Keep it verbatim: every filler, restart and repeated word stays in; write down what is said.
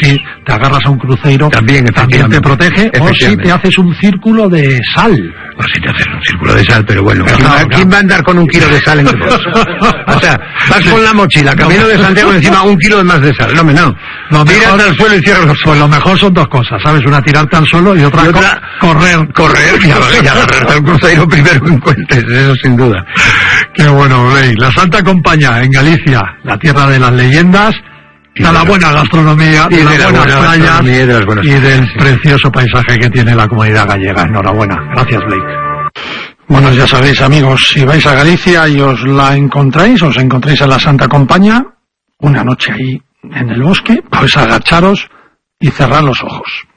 si te agarras a un cruceiro, también, también te protege, o si te haces un círculo de sal. O si te haces un círculo de sal, pero bueno, pero ¿quién, claro, va, ¿quién va a andar con un kilo de sal en el bolso? O sea, vas sí. con la mochila, camino de Santiago encima un kilo de más de sal. No, me no. Lo Tírate mejor, al suelo y cierra los ojos. Pues lo mejor son dos cosas, ¿sabes? Una, tirarte al suelo y otra, y otra co correr. Correr y agarrarte al cruceiro primero que encuentres, eso sin duda. Qué bueno, Blake. La Santa Compañía en Galicia, la tierra de las leyendas, de la buena gastronomía, de las buenas playas y del precioso paisaje que tiene la comunidad gallega. Enhorabuena. Gracias, Blake. Bueno, ya sabéis, amigos, si vais a Galicia y os la encontráis, os encontráis en la Santa Compañía, una noche ahí en el bosque, pues agacharos y cerrad los ojos.